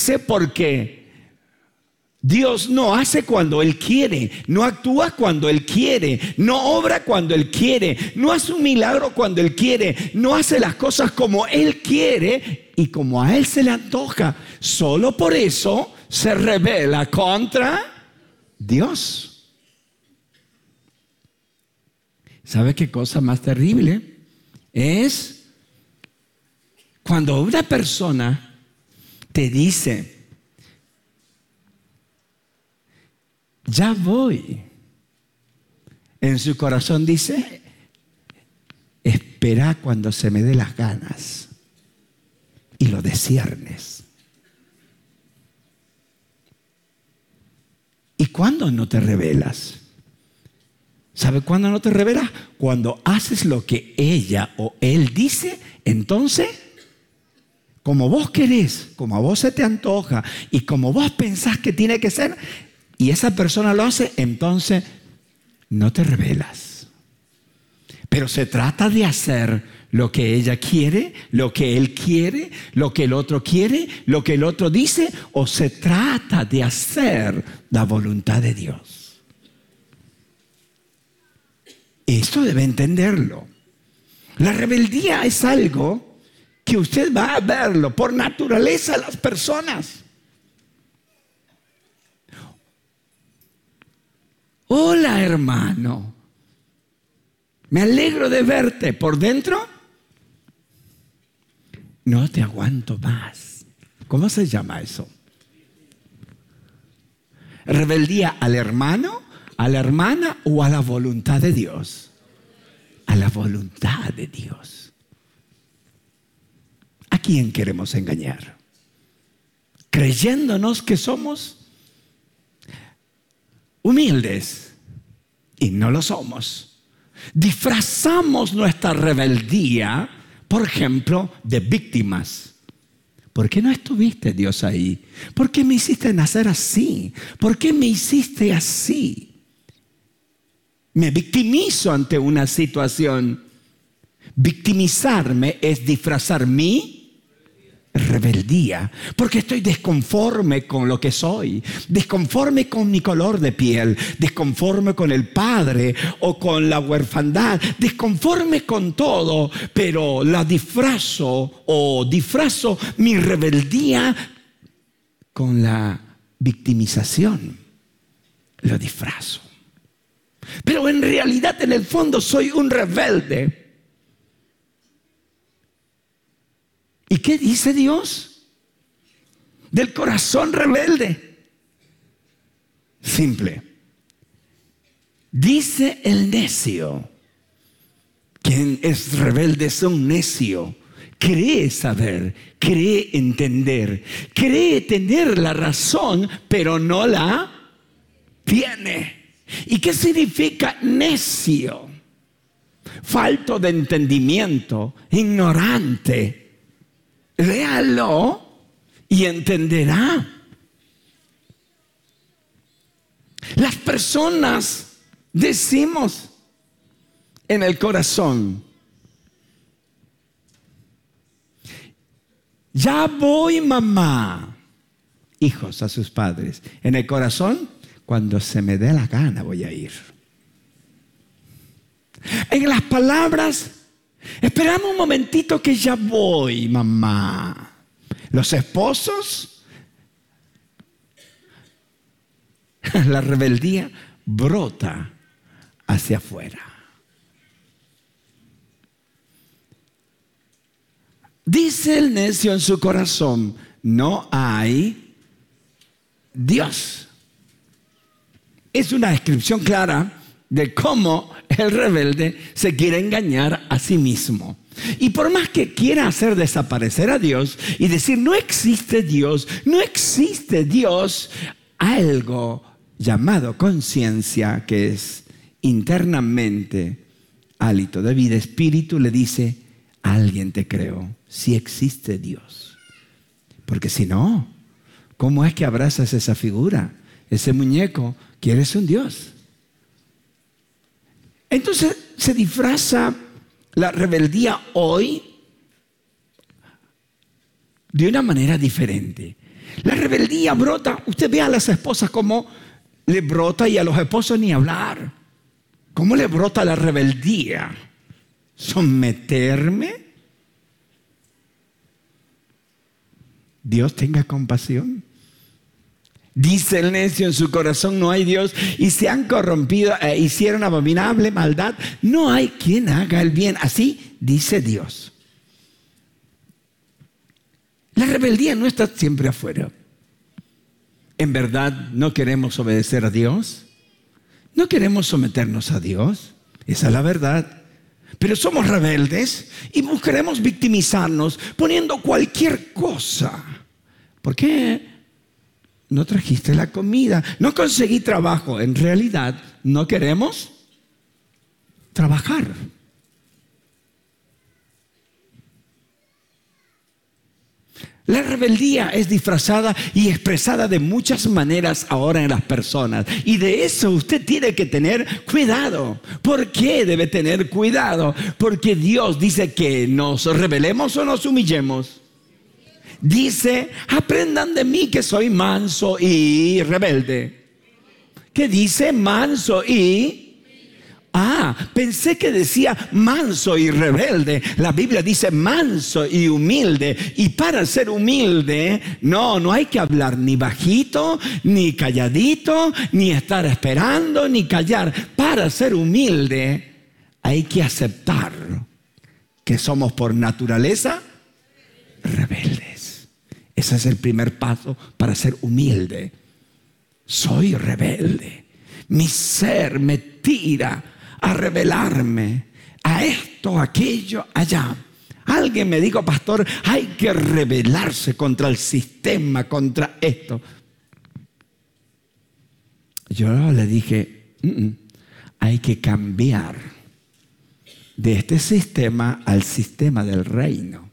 dice porque Dios no hace cuando Él quiere, no actúa cuando Él quiere, no obra cuando Él quiere, no hace un milagro cuando Él quiere, no hace las cosas como Él quiere y como a Él se le antoja. Solo por eso se rebela contra Dios. ¿Sabe qué cosa más terrible? Es cuando una persona te dice: ya voy. En su corazón dice: espera cuando se me dé las ganas. Y lo desciernes. ¿Y cuándo no te rebelas? ¿Sabe cuándo no te rebelas? Cuando haces lo que ella o él dice. Entonces, como vos querés, como a vos se te antoja y como vos pensás que tiene que ser, y esa persona lo hace, entonces no te rebelas. Pero se trata de hacer lo que ella quiere, lo que él quiere, lo que el otro quiere, lo que el otro dice, o se trata de hacer la voluntad de Dios. Esto debe entenderlo. La rebeldía es algo que usted va a verlo por naturaleza las personas. Hola, hermano. Me alegro de verte. ¿Por dentro? No te aguanto más. ¿Cómo se llama eso? ¿Rebeldía al hermano, a la hermana o a la voluntad de Dios? A la voluntad de Dios. ¿A quién queremos engañar? Creyéndonos que somos humildes y no lo somos. Disfrazamos nuestra rebeldía, por ejemplo, de víctimas. ¿Por qué no estuviste, Dios, ahí? ¿Por qué me hiciste nacer así? ¿Por qué me hiciste así? Me victimizo ante una situación. Victimizarme es disfrazar mi rebeldía, porque estoy desconforme con lo que soy, desconforme con mi color de piel, desconforme con el padre o con la huerfandad, desconforme con todo, pero la disfrazo mi rebeldía con la victimización. Lo disfrazo. Pero en realidad, en el fondo, soy un rebelde. ¿Y qué dice Dios? Del corazón rebelde. Simple. Dice el necio. Quien es rebelde es un necio. Cree saber, cree entender, cree tener la razón, pero no la tiene. ¿Y qué significa necio? Falto de entendimiento, ignorante. Léalo y entenderá. Las personas decimos en el corazón: ya voy, mamá. Hijos a sus padres. En el corazón: cuando se me dé la gana voy a ir. En las palabras: esperame un momentito que ya voy, mamá. Los esposos, la rebeldía brota hacia afuera. Dice el necio en su corazón: no hay Dios. Es una descripción clara de cómo el rebelde se quiere engañar a sí mismo. Y por más que quiera hacer desaparecer a Dios y decir no existe Dios, algo llamado conciencia, que es internamente hálito de vida, espíritu, le dice: alguien te creó, sí existe Dios. Porque si no, ¿cómo es que abrazas esa figura, ese muñeco? ¿Quieres un Dios? Entonces se disfraza la rebeldía hoy de una manera diferente. La rebeldía brota. Usted ve a las esposas cómo le brota y a los esposos ni hablar. ¿Cómo le brota la rebeldía? ¿Someterme? Dios tenga compasión. Dice el necio, en su corazón no hay Dios, y se han corrompido, hicieron abominable maldad. No hay quien haga el bien. Así dice Dios. La rebeldía no está siempre afuera. ¿En verdad no queremos obedecer a Dios? ¿No queremos someternos a Dios? Esa es la verdad. Pero somos rebeldes y buscaremos victimizarnos poniendo cualquier cosa. ¿Por qué no trajiste la comida? No conseguí trabajo. En realidad no queremos trabajar. La rebeldía es disfrazada y expresada de muchas maneras ahora en las personas. Y de eso usted tiene que tener cuidado. ¿Por qué debe tener cuidado? Porque Dios dice que nos rebelemos o nos humillemos. Dice, aprendan de mí que soy manso y rebelde. ¿Qué dice? Manso y... pensé que decía manso y rebelde. La Biblia dice manso y humilde. Y para ser humilde, no hay que hablar ni bajito, ni calladito, ni estar esperando, ni callar. Para ser humilde, hay que aceptar que somos por naturaleza rebeldes. Ese es el primer paso para ser humilde. Soy rebelde. Mi ser me tira a rebelarme a esto, aquello, allá. Alguien me dijo, pastor, hay que rebelarse contra el sistema, contra esto. Yo le dije, hay que cambiar de este sistema al sistema del reino.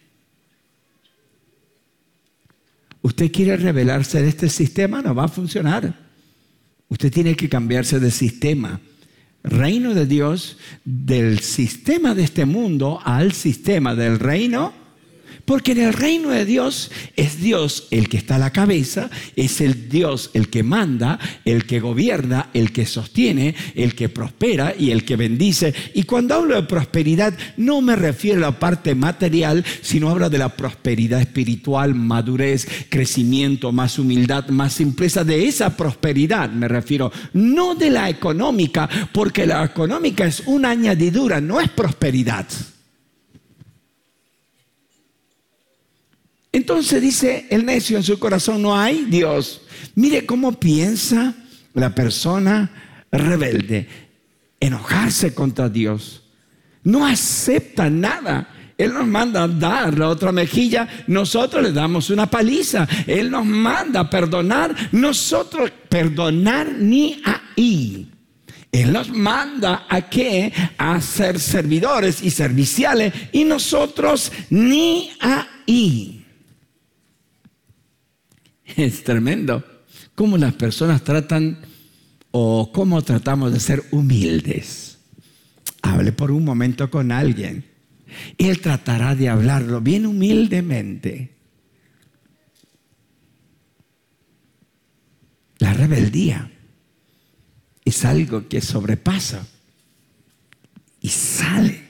Usted quiere rebelarse de este sistema, no va a funcionar. Usted tiene que cambiarse de sistema. Reino de Dios, del sistema de este mundo al sistema del reino. Porque en el reino de Dios es Dios el que está a la cabeza, es el Dios el que manda, el que gobierna, el que sostiene, el que prospera y el que bendice. Y cuando hablo de prosperidad no me refiero a la parte material, sino hablo de la prosperidad espiritual, madurez, crecimiento, más humildad, más simpleza. De esa prosperidad me refiero, no de la económica, porque la económica es una añadidura, no es prosperidad. Entonces dice el necio, en su corazón no hay Dios. Mire cómo piensa la persona rebelde. Enojarse contra Dios. No acepta nada. Él nos manda a dar la otra mejilla, nosotros le damos una paliza. Él nos manda a perdonar, nosotros perdonar ni ahí. Él nos manda ¿a qué? A ser servidores y serviciales, y nosotros ni ahí. Es tremendo cómo las personas tratan o cómo tratamos de ser humildes. Hable por un momento con alguien. Él tratará de hablarlo bien humildemente. La rebeldía es algo que sobrepasa y sale.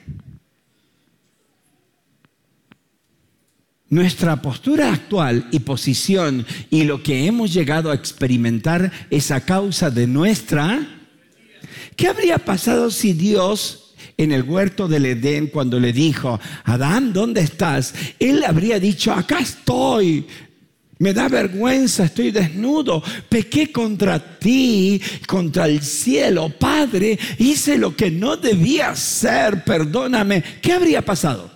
Nuestra postura actual y posición y lo que hemos llegado a experimentar es a causa de nuestra... ¿Qué habría pasado si Dios en el huerto del Edén, cuando le dijo, Adán, ¿dónde estás? Él habría dicho, acá estoy. Me da vergüenza, estoy desnudo, pequé contra ti, contra el cielo. Padre, hice lo que no debía hacer, perdóname. ¿Qué habría pasado?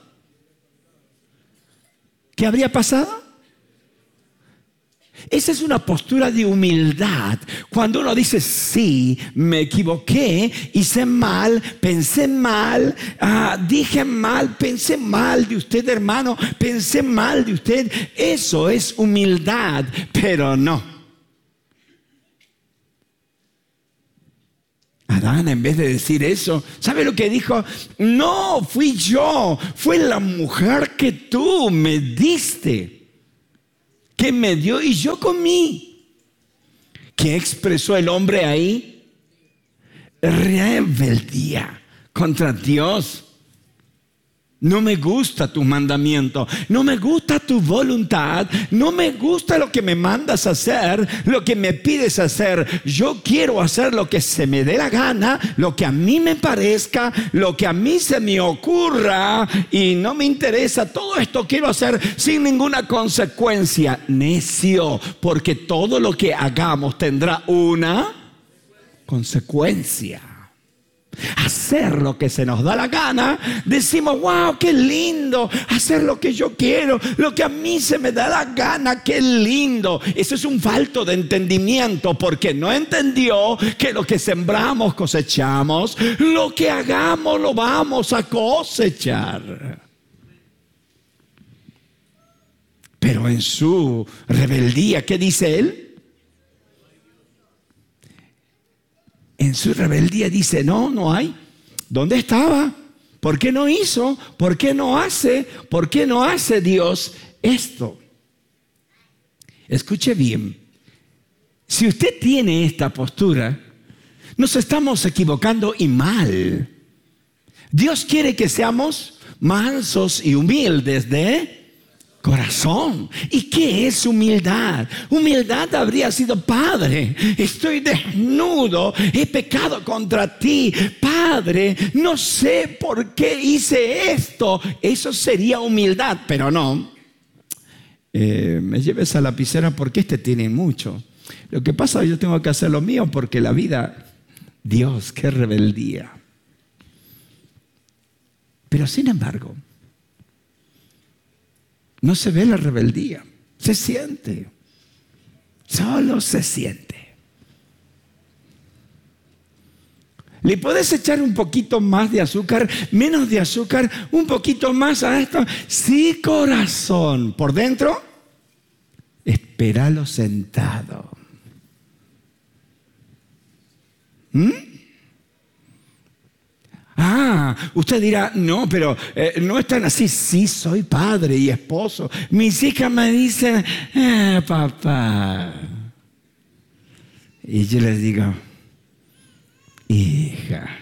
¿Qué habría pasado? Esa es una postura de humildad. Cuando uno dice, sí, me equivoqué, hice mal, pensé mal, dije mal, pensé mal de usted, hermano, pensé mal de usted. Eso es humildad, pero no. Adán, en vez de decir eso, ¿sabe lo que dijo? No, fui yo, fue la mujer que tú me diste. que me dio y yo comí. ¿Qué expresó el hombre ahí? Rebeldía contra Dios. No me gusta tu mandamiento, no me gusta tu voluntad, no me gusta lo que me mandas a hacer, lo que me pides hacer. Yo quiero hacer lo que se me dé la gana, lo que a mí me parezca, lo que a mí se me ocurra, y no me interesa. Todo esto quiero hacer sin ninguna consecuencia. Necio, porque todo lo que hagamos tendrá una consecuencia. Hacer lo que se nos da la gana, decimos, wow, qué lindo, hacer lo que yo quiero, lo que a mí se me da la gana, qué lindo. Eso es un falto de entendimiento, porque no entendió que lo que sembramos cosechamos, lo que hagamos lo vamos a cosechar. Pero en su rebeldía, ¿qué dice él? En su rebeldía dice, no hay. ¿Dónde estaba? ¿Por qué no hizo? ¿Por qué no hace? ¿Por qué no hace Dios esto? Escuche bien. Si usted tiene esta postura, nos estamos equivocando y mal. Dios quiere que seamos mansos y humildes de corazón. ¿Y qué es humildad? Humildad habría sido: Padre, estoy desnudo, he pecado contra ti. Padre, no sé por qué hice esto. Eso sería humildad, pero no. Me lleve esa lapicera porque este tiene mucho. Lo que pasa es que yo tengo que hacer lo mío porque la vida, Dios, qué rebeldía. Pero sin embargo, no se ve la rebeldía, se siente, solo se siente. ¿Le puedes echar un poquito más de azúcar, menos de azúcar, un poquito más a esto? Sí, corazón. Por dentro, espéralo sentado. Usted dirá, no, pero no es tan así. Sí, soy padre y esposo. Mis hijas me dicen, papá. Y yo les digo, hija,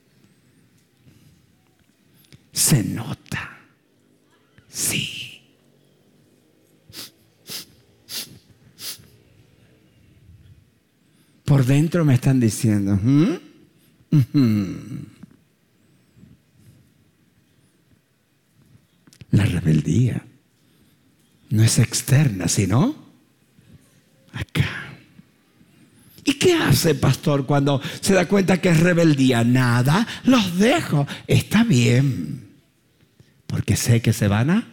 se nota. Sí. Por dentro me están diciendo, La rebeldía no es externa, sino acá. ¿Y qué hace, pastor, cuando se da cuenta que es rebeldía? Nada, los dejo. Está bien, porque sé que se van a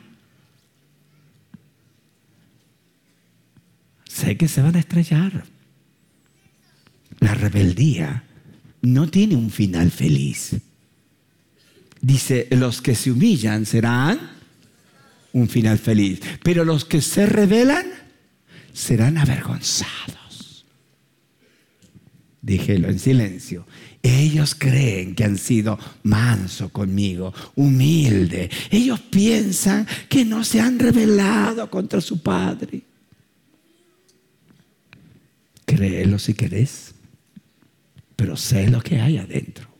estrellar. La rebeldía no tiene un final feliz. Dice, los que se humillan serán un final feliz, pero los que se rebelan serán avergonzados. Díjelo en silencio. Ellos creen que han sido manso conmigo, humilde. Ellos piensan que no se han rebelado contra su padre. Créelo si querés, pero sé lo que hay adentro.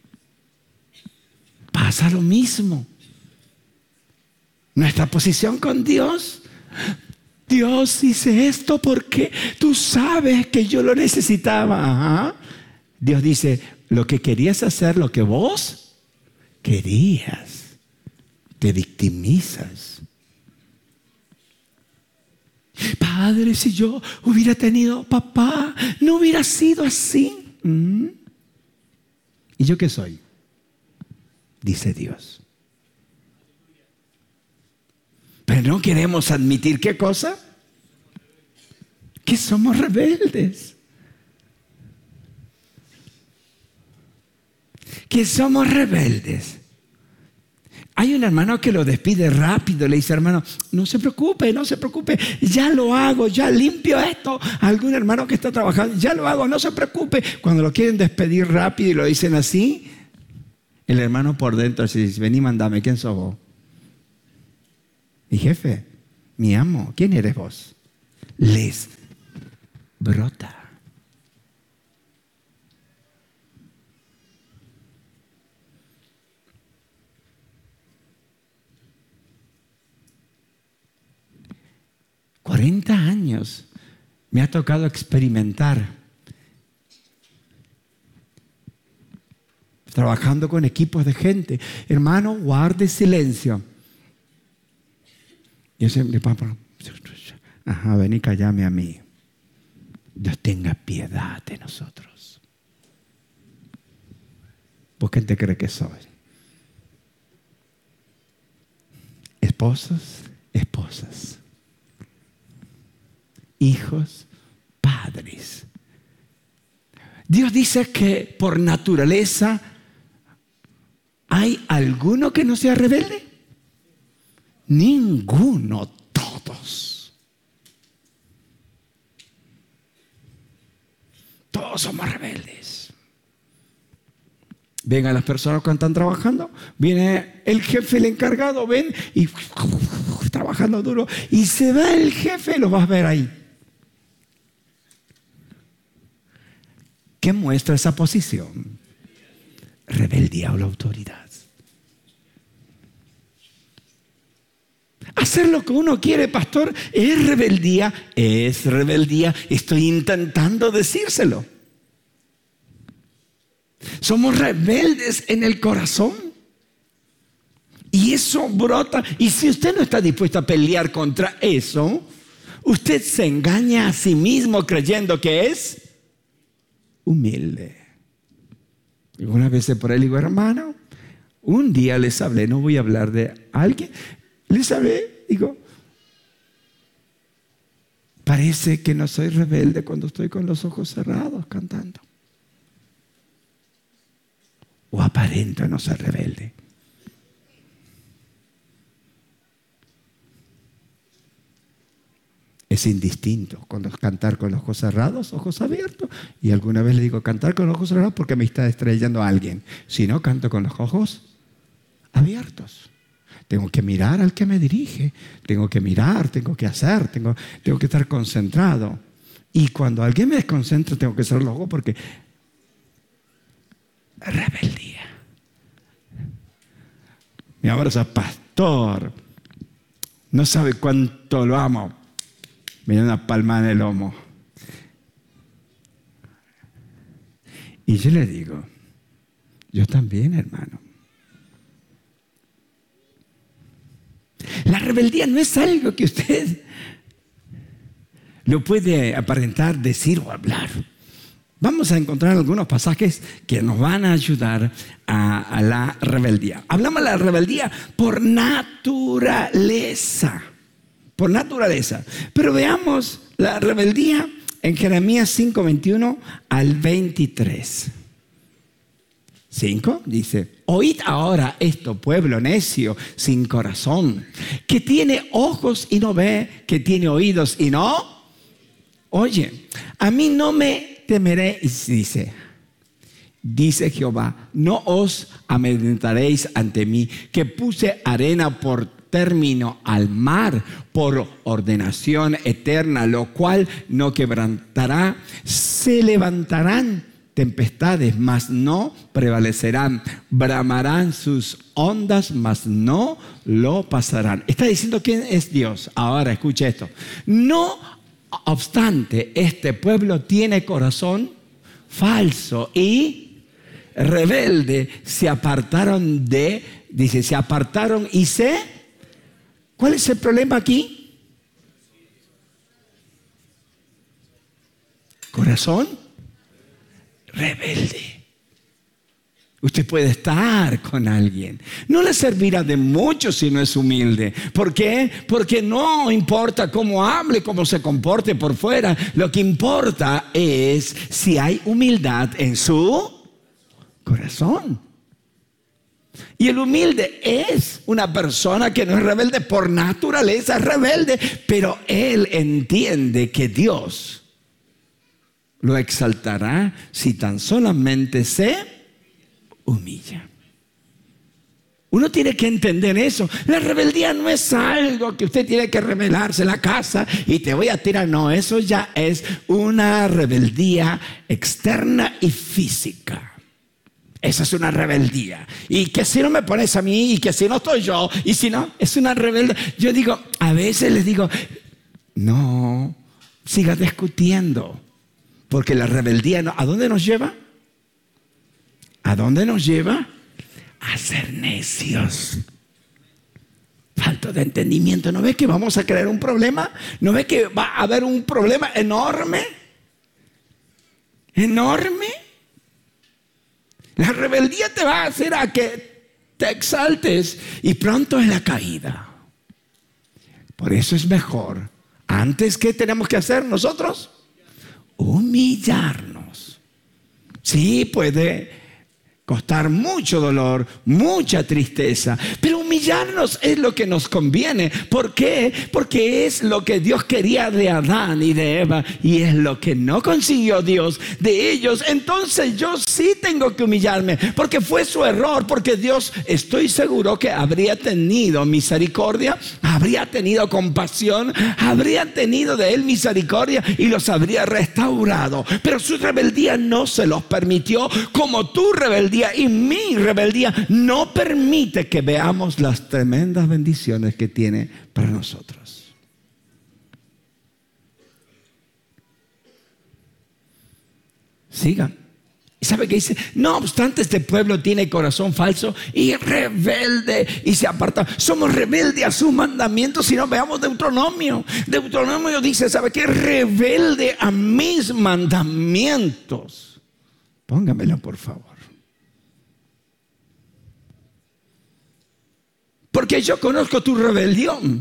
Pasa lo mismo. Nuestra posición con Dios. Dios, hice esto porque tú sabes que yo lo necesitaba. Dios dice, lo que querías hacer, lo que vos querías, te victimizas. Padre, si yo hubiera tenido papá, no hubiera sido así. ¿Y yo qué soy? Dice Dios. Pero no queremos admitir, ¿qué cosa? Que somos rebeldes. Que somos rebeldes. Hay un hermano que lo despide rápido, le dice, hermano, no se preocupe, ya lo hago, ya limpio esto. Algún hermano que está trabajando, ya lo hago, no se preocupe. Cuando lo quieren despedir rápido y lo dicen así, el hermano por dentro se dice, vení, mandame, ¿quién sos vos? Mi jefe, mi amo, ¿quién eres vos? les brota. $40 me ha tocado experimentar trabajando con equipos de gente. Hermano, guarde silencio. Yo siempre, papá, ven y cállame a mí. Dios tenga piedad de nosotros. ¿Vos quién te cree que soy? Esposos, esposas. Hijos, padres. Dios dice que por naturaleza ¿hay alguno que no sea rebelde? Ninguno, todos. Todos somos rebeldes. Ven a las personas que están trabajando, viene el jefe, el encargado, ven y trabajando duro. Y se va el jefe, lo vas a ver ahí. ¿Qué muestra esa posición? Rebeldía a la autoridad. Hacer lo que uno quiere, pastor, es rebeldía. Es rebeldía. Estoy intentando decírselo. Somos rebeldes en el corazón. Y eso brota. Y si usted no está dispuesto a pelear contra eso, usted se engaña a sí mismo creyendo que es humilde. Y una vez por él digo, hermano, un día les hablé, no voy a hablar de alguien, les hablé, digo, parece que no soy rebelde cuando estoy con los ojos cerrados cantando. O aparento no ser rebelde. Es indistinto cuando cantar con los ojos cerrados, ojos abiertos. Y alguna vez le digo cantar con los ojos cerrados porque me está estrellando a alguien. Si no, canto con los ojos abiertos. Tengo que mirar al que me dirige. Tengo que mirar, tengo que hacer, tengo que estar concentrado. Y cuando alguien me desconcentra, tengo que cerrar los ojos porque rebeldía. Mi abrazo, pastor. No sabe cuánto lo amo. Me da una palma en el lomo. Y yo le digo, yo también, hermano. La rebeldía no es algo que usted lo puede aparentar, decir o hablar. Vamos a encontrar algunos pasajes que nos van a ayudar a la rebeldía. Hablamos de la rebeldía por naturaleza. Por naturaleza. Pero veamos la rebeldía en Jeremías 5, 21 al 23. 5 dice: oíd ahora esto, pueblo necio, sin corazón, que tiene ojos y no ve, que tiene oídos y no oye. A mí no me temeréis, dice Jehová, no os amedrentaréis ante mí, que puse arena por término al mar, por ordenación eterna, lo cual no quebrantará. Se levantarán tempestades, mas no prevalecerán. Bramarán sus ondas, mas no lo pasarán. Está diciendo quién es Dios. Ahora escucha esto. No obstante, este pueblo tiene corazón falso y rebelde. Se apartaron y se... ¿Cuál es el problema aquí? Corazón rebelde. Usted puede estar con alguien. No le servirá de mucho si no es humilde. ¿Por qué? Porque no importa cómo hable, cómo se comporte por fuera. Lo que importa es si hay humildad en su corazón. Y el humilde es una persona que no es rebelde por naturaleza, es rebelde, pero él entiende que Dios lo exaltará si tan solamente se humilla. Uno tiene que entender eso. La rebeldía no es algo que usted tiene que rebelarse en la casa y te voy a tirar. No, eso ya es una rebeldía externa y física. Esa es una rebeldía. Y que si no me pones a mí, y que si no estoy yo, y si no, es una rebeldía. Yo digo, a veces les digo, no, siga discutiendo. Porque la rebeldía, ¿a dónde nos lleva? ¿A dónde nos lleva? A ser necios. Falta de entendimiento. ¿No ve que vamos a crear un problema? ¿No ve que va a haber un problema enorme? Enorme. La rebeldía te va a hacer a que te exaltes y pronto es la caída. Por eso es mejor. Antes, ¿qué tenemos que hacer nosotros? Humillarnos. Sí, puede costar mucho dolor, mucha tristeza, pero humillarnos es lo que nos conviene. ¿Por qué? Porque es lo que Dios quería de Adán y de Eva y es lo que no consiguió Dios de ellos. Entonces yo sí tengo que humillarme porque fue su error, porque Dios, estoy seguro que habría tenido misericordia, habría tenido compasión, habría tenido de él misericordia y los habría restaurado, pero su rebeldía no se los permitió, como tu rebeldía y mi rebeldía no permite que veamos las tremendas bendiciones que tiene para nosotros. Sigan. ¿Y sabe qué dice? No obstante, este pueblo tiene corazón falso y rebelde y se aparta. Somos rebeldes a sus mandamientos. Si no, veamos Deuteronomio. Deuteronomio dice, ¿sabe qué? Rebelde a mis mandamientos. Póngamela, por favor. Porque yo conozco tu rebelión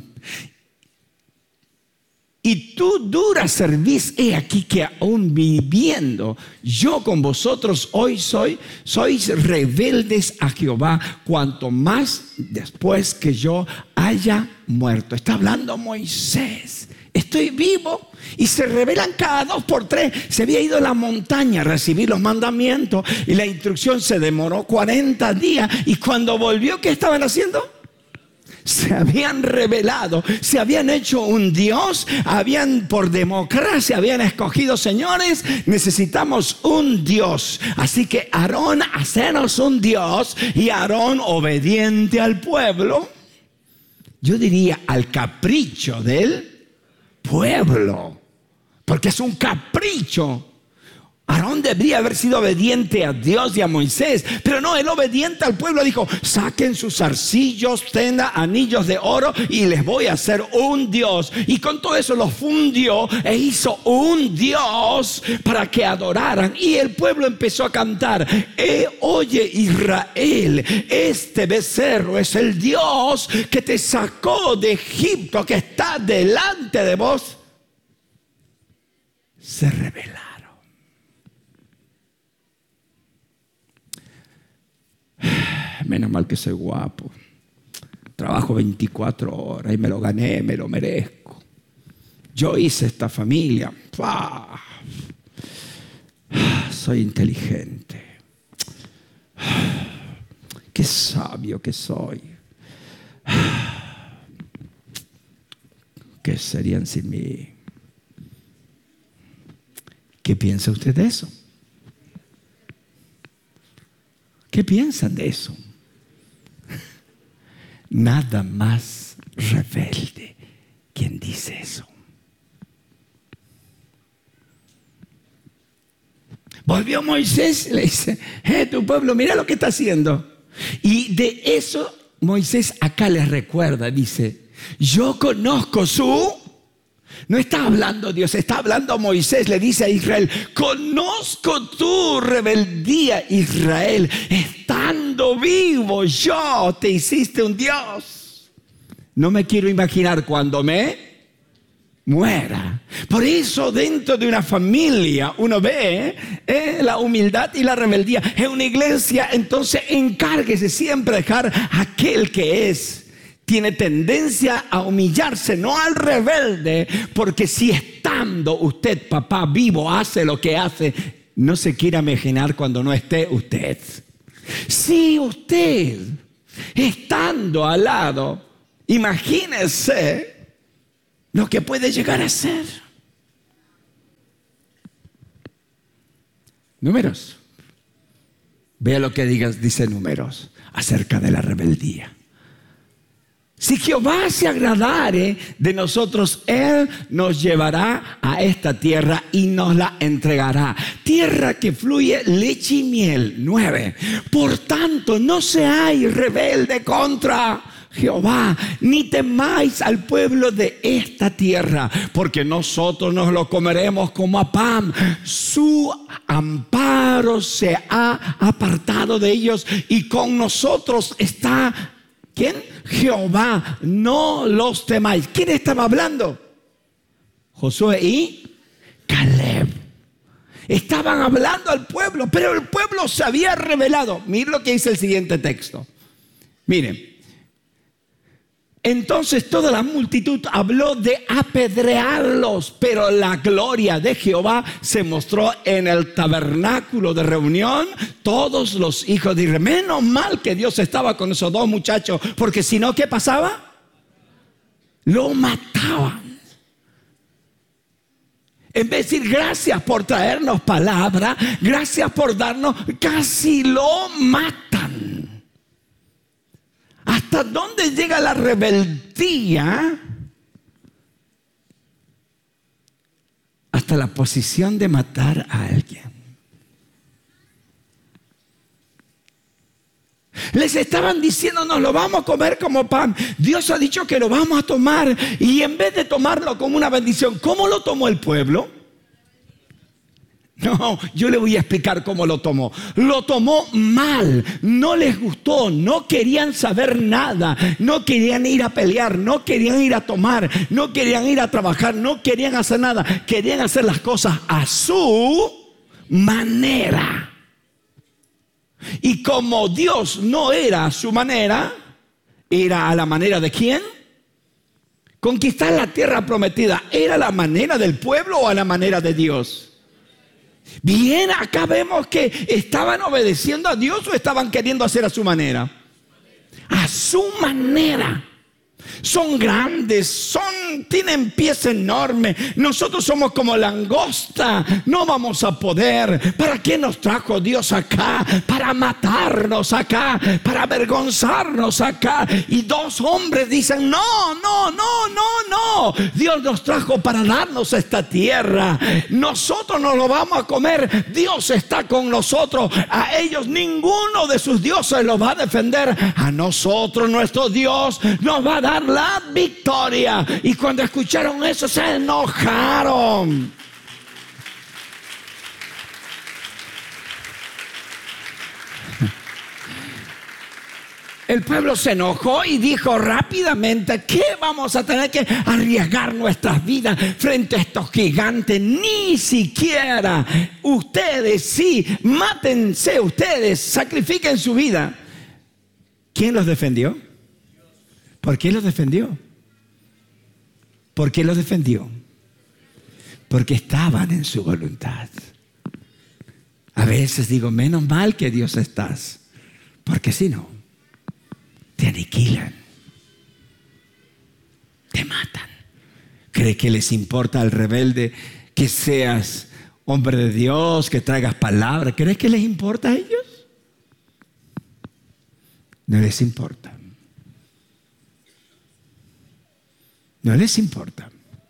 y tu dura cerviz. He aquí que aún viviendo yo con vosotros hoy sois rebeldes a Jehová, cuanto más después que yo haya muerto. Está hablando Moisés. Estoy vivo y se rebelan cada 2 por 3. Se había ido a la montaña a recibir los mandamientos y la instrucción se demoró 40 días. Y cuando volvió, ¿qué estaban haciendo? Se habían rebelado, se habían hecho un Dios, por democracia habían escogido, señores, necesitamos un Dios. Así que Aarón, hacenos un Dios, y Aarón, obediente al pueblo, yo diría al capricho del pueblo, porque es un capricho. Aarón debería haber sido obediente a Dios y a Moisés, pero no, él obediente al pueblo dijo, saquen sus zarcillos, tendan anillos de oro y les voy a hacer un Dios. Y con todo eso los fundió e hizo un Dios para que adoraran. Y el pueblo empezó a cantar, oye Israel, este becerro es el Dios que te sacó de Egipto, que está delante de vos. Se rebelaron. Menos mal que soy guapo. Trabajo 24 horas y me lo gané, me lo merezco. Yo hice esta familia. Soy inteligente. Qué sabio que soy. ¿Qué serían sin mí? ¿Qué piensa usted de eso? ¿Qué piensan de eso? Nada más rebelde quien dice eso. Volvió Moisés y le dice, tu pueblo, mira lo que está haciendo. Y de eso Moisés acá les recuerda, dice, yo conozco su... No está hablando Dios, está hablando Moisés, le dice a Israel, conozco tu rebeldía, Israel, estando vivo yo te hiciste un Dios. No me quiero imaginar cuando me muera. Por eso dentro de una familia uno ve la humildad y la rebeldía. En una iglesia, entonces encárguese siempre de dejar aquel que tiene tendencia a humillarse, no al rebelde, porque si estando usted, papá, vivo, hace lo que hace, no se quiera imaginar cuando no esté usted. Si usted estando al lado, imagínense lo que puede llegar a ser. Números. Vea lo que dice Números acerca de la rebeldía. Si Jehová se agradare de nosotros, Él nos llevará a esta tierra y nos la entregará. Tierra que fluye leche y miel. 9. Por tanto, no seáis rebelde contra Jehová, ni temáis al pueblo de esta tierra, porque nosotros nos lo comeremos como a pan. Su amparo se ha apartado de ellos y con nosotros está, ¿quién? Jehová, no los temáis. ¿Quién estaba hablando? Josué y Caleb. Estaban hablando al pueblo, pero el pueblo se había rebelado. Miren lo que dice el siguiente texto. Miren. Entonces toda la multitud habló de apedrearlos, pero la gloria de Jehová se mostró en el tabernáculo de reunión. Todos los hijos de Israel, menos mal que Dios estaba con esos dos muchachos, porque si no, ¿qué pasaba? Lo mataban. En vez de decir gracias por traernos palabra, gracias por darnos, casi lo matan. ¿Hasta dónde llega la rebeldía? Hasta la posición de matar a alguien. Les estaban diciendo, nos lo vamos a comer como pan. Dios ha dicho que lo vamos a tomar. Y en vez de tomarlo como una bendición, ¿cómo lo tomó el pueblo? No, yo le voy a explicar cómo lo tomó. Lo tomó mal, no les gustó, no querían saber nada, no querían ir a pelear, no querían ir a tomar, no querían ir a trabajar, no querían hacer nada. Querían hacer las cosas a su manera. Y como Dios no era a su manera, ¿era a la manera de quién? Conquistar la tierra prometida, ¿era la manera del pueblo o a la manera de Dios? Bien, acá vemos que estaban obedeciendo a Dios o estaban queriendo hacer a su manera. A su manera. Son grandes, tienen pies enormes. Nosotros somos como langosta. No vamos a poder. ¿Para qué nos trajo Dios acá? Para matarnos acá, para avergonzarnos acá. Y dos hombres dicen, no. Dios nos trajo para darnos esta tierra. Nosotros nos lo vamos a comer. Dios está con nosotros. A ellos ninguno de sus dioses los va a defender. A nosotros nuestro Dios nos va a dar la victoria. Y cuando escucharon eso se enojaron. El pueblo se enojó y dijo rápidamente, ¿qué vamos a tener que arriesgar nuestras vidas frente a estos gigantes? Ni siquiera ustedes, sí, mátense ustedes, sacrifiquen su vida. ¿Quién los defendió? ¿Por qué los defendió? ¿Por qué los defendió? Porque estaban en su voluntad. A veces digo, menos mal que Dios estás, porque si no, te aniquilan, te matan. ¿Cree que les importa al rebelde que seas hombre de Dios, que traigas palabra? ¿Crees que les importa a ellos? No les importa. No les importa.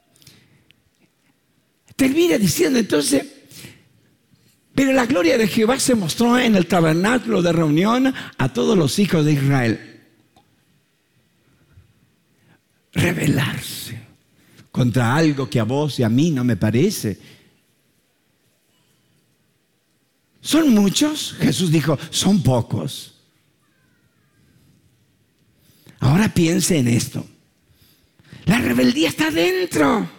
Termina diciendo entonces, pero la gloria de Jehová se mostró en el tabernáculo de reunión a todos los hijos de Israel. Rebelarse contra algo que a vos y a mí no me parece. ¿Son muchos? Jesús dijo, son pocos. Ahora piense en esto. La rebeldía está dentro.